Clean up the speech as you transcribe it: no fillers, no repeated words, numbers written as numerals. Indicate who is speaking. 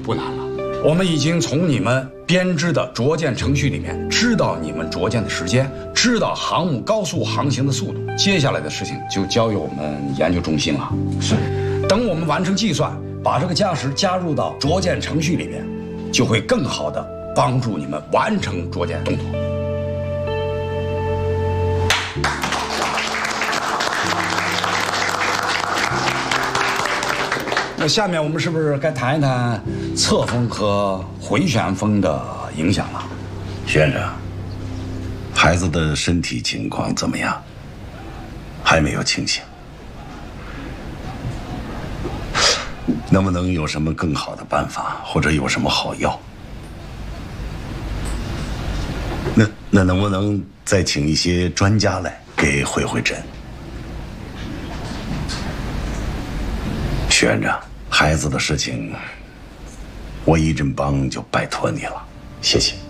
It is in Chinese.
Speaker 1: 不难了。我们已经从你们编制的着舰程序里面知道你们着舰的时间，知道航母高速航行的速度。接下来的事情就交由我们研究中心了。是，等我们完成计算，把这个加时加入到着舰程序里面，就会更好的帮助你们完成着舰动作。那下面我们是不是该谈一谈侧风和回旋风的影响了？
Speaker 2: 徐院长，孩子的身体情况怎么样？还没有清醒，能不能有什么更好的办法，或者有什么好药？那能不能再请一些专家来给会诊？徐院长，孩子的事情，我一振邦就拜托你了，谢谢。